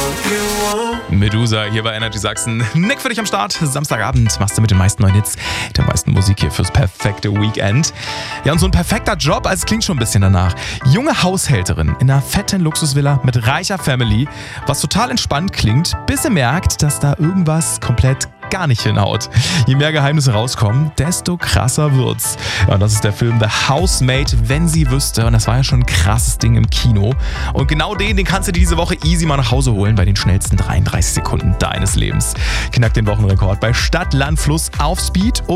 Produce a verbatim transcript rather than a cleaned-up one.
Medusa hier bei Energy Sachsen. Nick für dich am Start. Samstagabend machst du mit den meisten neuen Hits, der meisten Musik hier fürs perfekte Weekend. Ja, und so ein perfekter Job, also es klingt schon ein bisschen danach. Junge Haushälterin in einer fetten Luxusvilla mit reicher Family, was total entspannt klingt, bis ihr merkt, dass da irgendwas komplett gar nicht hinhaut. Je mehr Geheimnisse rauskommen, desto krasser wird's. Ja, und das ist der Film The Housemaid, wenn sie wüsste. Und das war ja schon ein krasses Ding im Kino. Und genau den, den kannst du dir diese Woche easy mal nach Hause holen bei den schnellsten dreiunddreißig Sekunden deines Lebens. Knack den Wochenrekord bei Stadt, Land, Fluss auf Speed.